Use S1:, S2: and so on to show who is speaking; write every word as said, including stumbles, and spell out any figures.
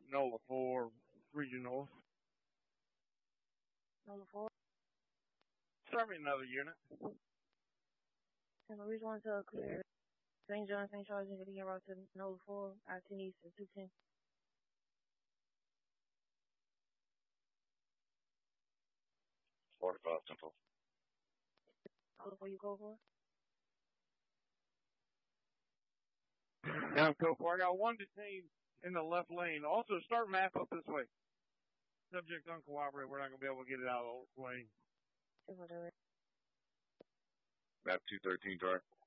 S1: Nola four, Region North.
S2: Nola four.
S1: Start me another unit.
S2: And Region one to clear. Saint John, Saint Charles, and getting route to Nola four, I ten East and two ten.
S3: forty-five Temple.
S2: Nola four, you go for?
S1: Down so far. I got one detained in the left lane. Also, start map up this way. Subject uncooperative. We're not going to be able to get it out of the lane.
S3: Map two thirteen, Tar.